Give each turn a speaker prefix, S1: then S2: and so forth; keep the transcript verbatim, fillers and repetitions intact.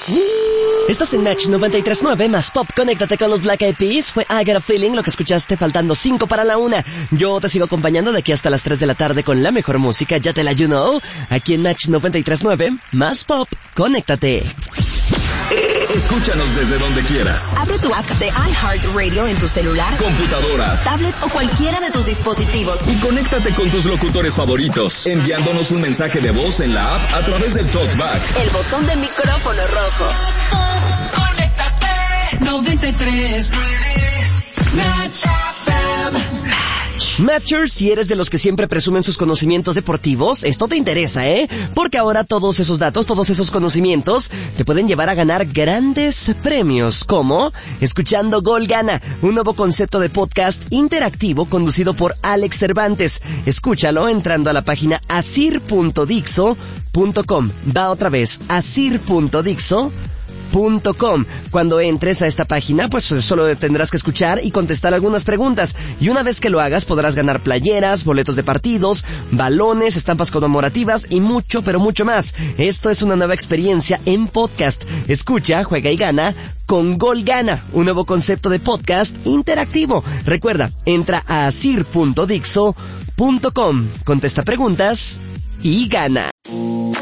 S1: Estás en Match noventa y tres punto nueve más Pop. Conéctate con los Black Eyed Peas. Fue I Got a Feeling lo que escuchaste, faltando cinco para la una. Yo te sigo acompañando de aquí hasta las tres de la tarde con la mejor música, ya te la you know. Aquí en Match noventa y tres punto nueve más Pop. Conéctate.
S2: Escúchanos desde donde quieras.
S3: Abre tu app de iHeartRadio en tu celular,
S2: computadora,
S3: tablet o cualquiera de tus dispositivos.
S2: Y conéctate con tus locutores favoritos, enviándonos un mensaje de voz en la app a través del TalkBack.
S3: El botón de micrófono rojo.
S4: Conéctate. noventa y tres. Match F M.
S1: Matcher, si eres de los que siempre presumen sus conocimientos deportivos, esto te interesa, ¿eh? Porque ahora todos esos datos, todos esos conocimientos te pueden llevar a ganar grandes premios, como Escuchando Gol Gana, un nuevo concepto de podcast interactivo conducido por Alex Cervantes. Escúchalo entrando a la página asir punto dixo punto com. Va otra vez, asir punto dixo punto com. Cuando entres a esta página, pues solo tendrás que escuchar y contestar algunas preguntas. Y una vez que lo hagas, podrás ganar playeras, boletos de partidos, balones, estampas conmemorativas y mucho, pero mucho más. Esto es una nueva experiencia en podcast. Escucha, juega y gana con Gol Gana, un nuevo concepto de podcast interactivo. Recuerda, entra a asir punto dixo punto com, contesta preguntas y gana.